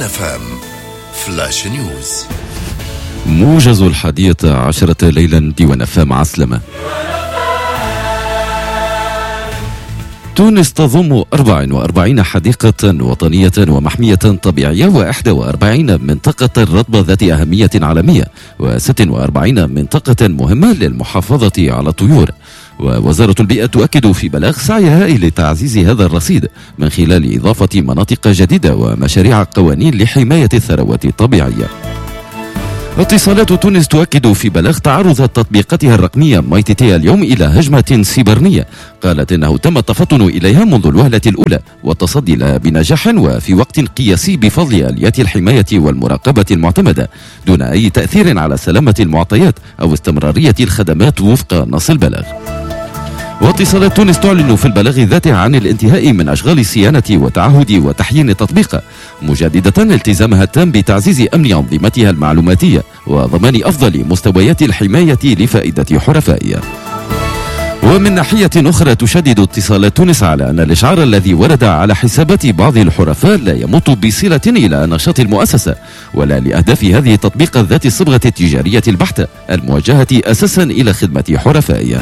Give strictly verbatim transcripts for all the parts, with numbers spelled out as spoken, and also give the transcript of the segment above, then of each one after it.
اف ام فلاش نيوز. موجز الحادية عشرة ليلا ديوان اف ام عسلمة. تونس تضم أربعة وأربعين حديقة وطنية ومحمية طبيعية وإحدى وأربعين منطقة رطبة ذات أهمية عالمية وستة وأربعين منطقة مهمة للمحافظة على الطيور. ووزارة البيئة تؤكد في بلاغ سعيها لتعزيز هذا الرصيد من خلال إضافة مناطق جديدة ومشاريع قوانين لحماية الثروات الطبيعية. اتصالات تونس تؤكد في بلاغ تعرض تطبيقاتها الرقمية مايتيتي اليوم إلى هجمة سيبرانية، قالت إنه تم التفطن إليها منذ الوهلة الأولى والتصدي لها بنجاح وفي وقت قياسي بفضل آليات الحماية والمراقبة المعتمدة دون أي تأثير على سلامة المعطيات أو استمرارية الخدمات وفق نص البلاغ. واتصالات تونس تعلن في البلاغ ذاته عن الانتهاء من أشغال الصيانة وتعهد وتحيين التطبيق، مجددة التزامها التام بتعزيز أمن أنظمتها المعلوماتية وضمان أفضل مستويات الحماية لفائدة حرفائها. ومن ناحية أخرى تشدد اتصالات تونس على أن الإشعار الذي ورد على حسابات بعض الحرفاء لا يمت بصلة إلى نشاط المؤسسة ولا لأهداف هذه التطبيقات ذات الصبغة التجارية البحتة الموجهة أساسا إلى خدمة حرفائها.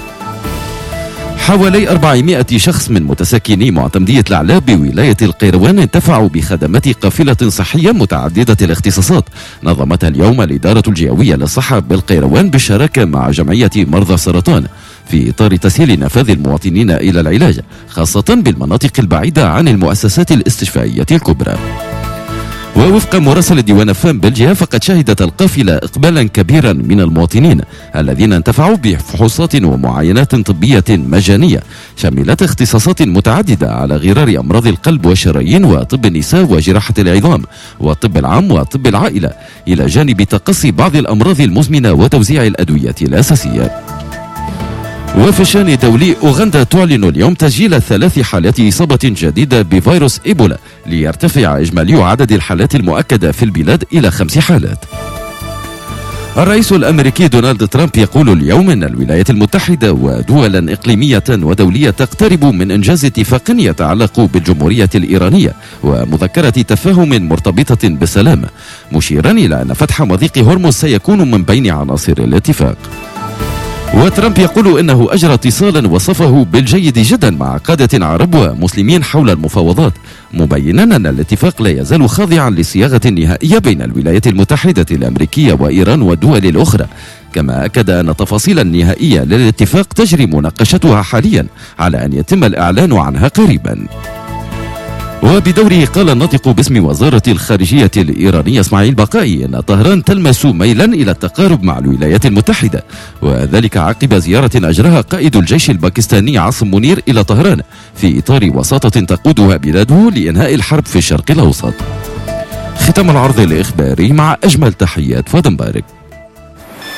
حوالي أربعمائة شخص من متسكني معتمدية العلاب بولاية القيروان انتفعوا بخدمات قافلة صحية متعددة الاختصاصات نظمتها اليوم الإدارة الجهوية للصحة بالقيروان بالشراكة مع جمعية مرضى السرطان في إطار تسهيل نفاذ المواطنين إلى العلاج خاصة بالمناطق البعيدة عن المؤسسات الاستشفائية الكبرى. ووفق مراسل ديوان فام بلجيا فقد شهدت القافلة إقبالا كبيرا من المواطنين الذين انتفعوا بفحوصات ومعاينات طبية مجانية شملت اختصاصات متعددة على غرار أمراض القلب والشرايين وطب النساء وجراحة العظام والطب العام وطب العائلة إلى جانب تقصي بعض الأمراض المزمنة وتوزيع الأدوية الأساسية. وفي الشان دولي أوغندا تعلن اليوم تسجيل ثلاث حالات إصابة جديدة بفيروس إيبولا ليرتفع إجمالي عدد الحالات المؤكدة في البلاد إلى خمس حالات. الرئيس الأمريكي دونالد ترامب يقول اليوم أن الولايات المتحدة ودولا إقليمية ودولية تقترب من إنجاز اتفاق يتعلق بالجمهورية الإيرانية ومذكرة تفاهم مرتبطة بالسلام، مشيرا إلى أن فتح مضيق هرمز سيكون من بين عناصر الاتفاق. وترامب يقول إنه أجرى اتصالا وصفه بالجيد جدا مع قادة عرب ومسلمين حول المفاوضات، مبينا أن الاتفاق لا يزال خاضعا لصياغة نهائية بين الولايات المتحدة الأمريكية وإيران والدول الأخرى، كما أكد أن التفاصيل النهائية للاتفاق تجري مناقشتها حاليا على أن يتم الإعلان عنها قريبا. وبدوره قال الناطق باسم وزارة الخارجية الإيرانية إسماعيل بقائي أن طهران تلمس ميلا إلى التقارب مع الولايات المتحدة، وذلك عقب زيارة أجراها قائد الجيش الباكستاني عاصم منير إلى طهران في إطار وساطة تقودها بلاده لإنهاء الحرب في الشرق الأوسط. ختام العرض الإخباري مع أجمل تحيات فادن بارك.